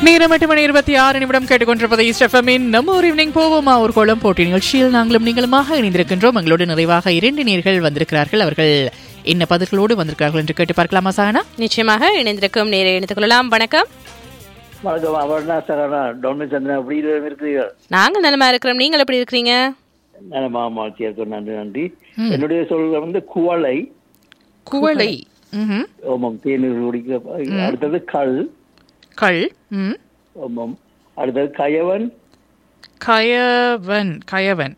நேரம் 8:26 கேட்டுக்கொண்டிருப்பதை ஸ்டெஃபமின் நம்ம ஒரு ஈவினிங் போவோமா ஒரு கோலம் போட்டி நிகழ்ச்சியில் நாங்களும் நீங்களுமாக இணைந்திருக்கின்றோம். எங்களோடு நிறைவாக 2 நேர்கள் வந்திருக்கிறார்கள். அவர்கள் என்ன பதில்களோடு வந்திருக்கிறார்கள் என்று கேட்டு பார்க்கலாமா சாகனா? நிச்சயமாக இணைந்திருக்கும் நேரை இணைத்துக் கொள்ளலாம். வணக்கம். நாங்கள் நலமா இருக்கிறோம். நீங்கள் எப்படி இருக்கிறீங்க? நன்றி. என்னுடைய சொல்ல வந்து குவளை. குவளை. தேநீர் குடிக்க. அடுத்தது கள். கள். அடுத்தது கயவன். கயவன். கயவன்.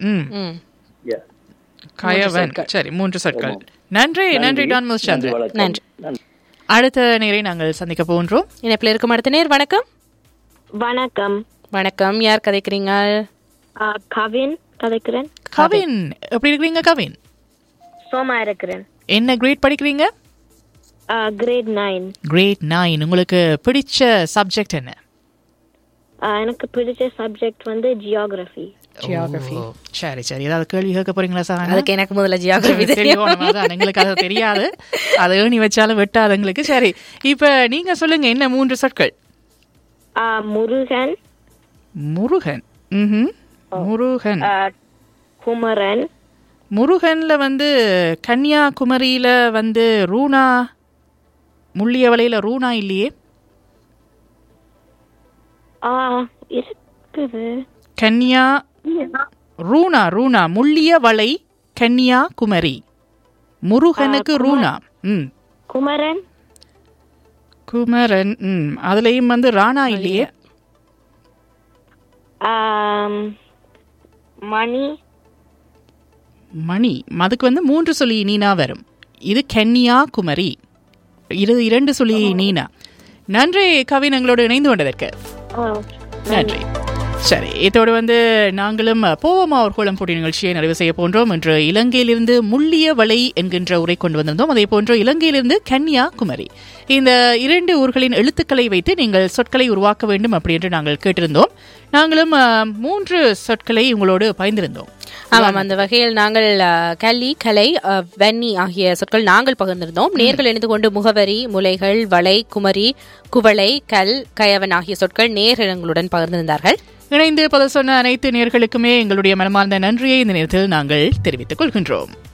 கயவன். சரி, 3 சொற்கள். நன்றி நன்றி டான் முல்சந்திரன். நன்றி. அடுத்த நேரை நாங்கள் சந்திக்க போன்றோம். இணைப்பில் இருக்கும் அடுத்த நேர். வணக்கம். வணக்கம். வணக்கம். யார் கதைக்கிறீங்க? கவின் கதைக்கிறேன். கவின், எப்படி இருக்கிறீங்க கவின்? சோமா இருக்கிறேன். என்ன கிரேட் படிக்கிறீங்க? கிரேட் 9. கிரேட் 9. உங்களுக்கு பிடிச்ச சப்ஜெக்ட் என்ன? எனக்கு பிடிச்ச சப்ஜெக்ட் வந்து ஜியோகிராஃபி. ஜியோகிராஃபி. சரி சரி, ஏதாவது கேள்வி கேட்க போறீங்களா சார்? அதுக்கு எனக்கு முதல்ல ஜியோகிராஃபி தெரியும். எங்களுக்கு அது தெரியாது, அதை ஏணி வச்சாலும் வெட்டாது எங்களுக்கு. சரி, இப்ப நீங்க சொல்லுங்க, என்ன 3 சொற்கள்? முருகன். முருகன். முருகன். குமரன். முருகன்ல வந்து கன்னியாகுமரியில வந்து ரூணா, முள்ளியவளையில ரூணா இல்லையே? இருக்குது. கன்னியா ரூணா. ரூணா முள்ளியவளை கன்னியாகுமரி. முருகனுக்கு ரூணா. குமரன். குமரன். அதுலயும் வந்து ராணா இல்லையே? மணி. மணி. அதுக்கு வந்து 3 சொல்லி நீனா வரும். இது கன்னியாகுமரி. இது 2 சொல்லி நீனா. நன்றி கவின், எங்களோடு இணைந்து கொண்டதற்கு நன்றி. சரி, இதோடு வந்து நாங்களும் போவோமா ஒரு கோலம் போட்டி நிகழ்ச்சியை நிறைவு செய்ய போன்றோம். இன்று இலங்கையிலிருந்து முள்ளியவளை என்கின்ற ஊரை கொண்டு வந்திருந்தோம். அதே போன்று இலங்கையிலிருந்து கன்னியாகுமரி. இந்த 2 ஊர்களின் எழுத்துக்களை வைத்து நீங்கள் சொற்களை உருவாக்க வேண்டும் அப்படி என்று நாங்கள் கேட்டிருந்தோம். நாங்களும் 3 சொற்களை உங்களோடு பகிர்ந்திருந்தோம். ஆமாம், அந்த வகையில் நாங்கள் கலி, கலை, வன்னி ஆகிய சொற்கள் நாங்கள் பகிர்ந்திருந்தோம். நேர்கள் இணைந்து கொண்டு முகவரி, முலைகள், வளை, குமரி, குவளை, கல், கயவன் ஆகிய சொற்கள் நேர்கள் எங்களுடன் பகிர்ந்திருந்தார்கள். இணைந்து பதில் சொன்ன அனைத்து நேர்களுக்குமே எங்களுடைய மனமார்ந்த நன்றியை இந்த நேரத்தில் நாங்கள் தெரிவித்துக் கொள்கின்றோம்.